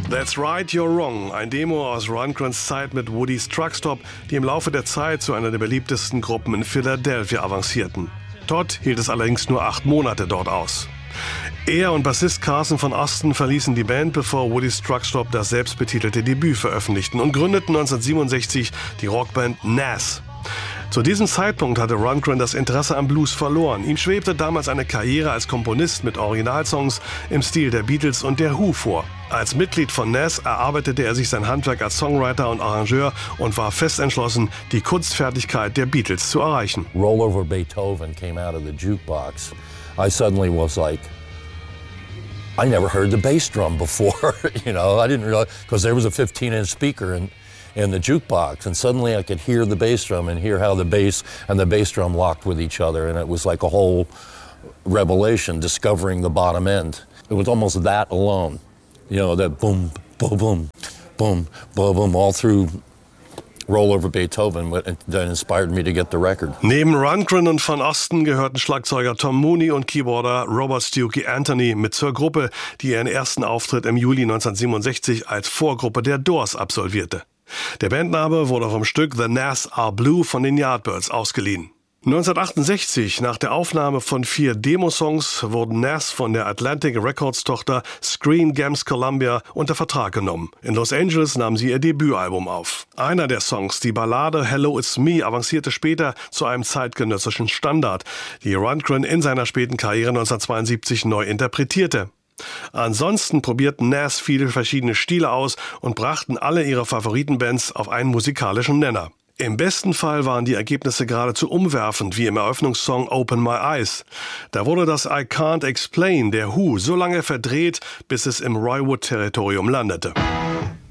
That's Right, You're Wrong, ein Demo aus Rundgrens Zeit mit Woody's Truckstop, die im Laufe der Zeit zu einer der beliebtesten Gruppen in Philadelphia avancierten. Todd hielt es allerdings nur 8 Monate dort aus. Er und Bassist Carson von Austin verließen die Band, bevor Woody's Truckstop das selbstbetitelte Debüt veröffentlichten und gründeten 1967 die Rockband Nas. Zu diesem Zeitpunkt hatte Rundgren das Interesse am Blues verloren. Ihm schwebte damals eine Karriere als Komponist mit Originalsongs im Stil der Beatles und der Who vor. Als Mitglied von Nas erarbeitete er sich sein Handwerk als Songwriter und Arrangeur und war fest entschlossen, die Kunstfertigkeit der Beatles zu erreichen. Roll Over Beethoven came out of the jukebox. I suddenly was like, I never heard the bass drum before, you know, I didn't realize, because there was a 15-inch speaker in the jukebox, and suddenly I could hear the bass drum and hear how the bass and the bass drum locked with each other, and it was like a whole revelation, discovering the bottom end. It was almost that alone, you know, that boom, boom, boom, boom, boom, boom, all through Roll Over Beethoven, that inspired me to get the record. Neben Rundgren und Van Osten gehörten Schlagzeuger Tom Mooney und Keyboarder Robert Stewke Anthony mit zur Gruppe, die ihren ersten Auftritt im Juli 1967 als Vorgruppe der Doors absolvierte. Der Bandname wurde vom Stück The Nas Are Blue von den Yardbirds ausgeliehen. 1968, nach der Aufnahme von 4 Demosongs, wurden Nas von der Atlantic Records-Tochter Screen Gems Columbia unter Vertrag genommen. In Los Angeles nahmen sie ihr Debütalbum auf. Einer der Songs, die Ballade Hello It's Me, avancierte später zu einem zeitgenössischen Standard, die Rundgren in seiner späten Karriere 1972 neu interpretierte. Ansonsten probierten Nas viele verschiedene Stile aus und brachten alle ihre Favoritenbands auf einen musikalischen Nenner. Im besten Fall waren die Ergebnisse geradezu umwerfend, wie im Eröffnungssong Open My Eyes. Da wurde das I Can't Explain der Who so lange verdreht, bis es im Roy Wood-Territorium landete.